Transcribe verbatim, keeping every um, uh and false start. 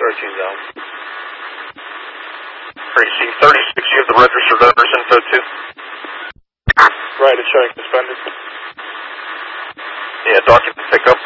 thirteen down. Tracy, thirty-six, you have the registered owner's info too? Right, it's showing suspended. Yeah, document pickup.